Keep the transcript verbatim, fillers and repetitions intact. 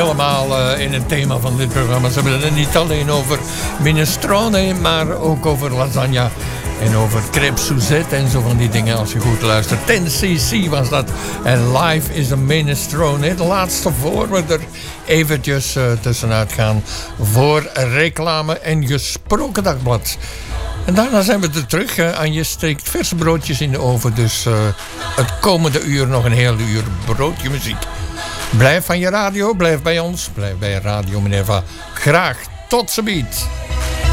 allemaal uh, in het thema van dit programma. Ze hebben het niet alleen over minestrone, maar ook over lasagne. En over crêpe Suzette en zo van die dingen als je goed luistert. ten C C was dat. En Life is a Minestrone. De laatste voor we er eventjes uh, tussenuit gaan. Voor reclame en gesproken dagblad. En daarna zijn we er terug. Uh, Anje steekt verse broodjes in de oven. Dus uh, het komende uur nog een heel uur broodje muziek. Blijf van je radio. Blijf bij ons. Blijf bij Radio Minerva. Graag tot ziens.